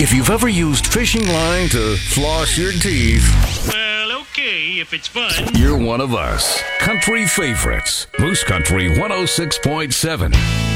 If you've ever used fishing line to floss your teeth, Well, okay, if it's fun. you're one of us. Country favorites. Moose Country 106.7.